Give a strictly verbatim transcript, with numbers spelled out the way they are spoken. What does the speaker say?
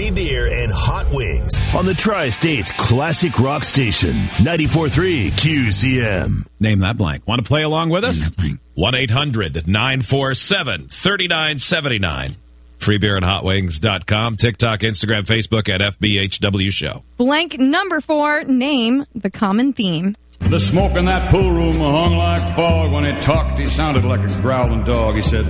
free beer and hot wings on the Tri-State's classic rock station, ninety-four point three Q C M. Name that blank. Want to play along with us? one eight hundred nine four seven three nine seven nine. free beer and hot wings dot com. TikTok, Instagram, Facebook at F B H W Show. Blank number four, name the common theme. The smoke in that pool room hung like fog. When he talked, he sounded like a growling dog. He said,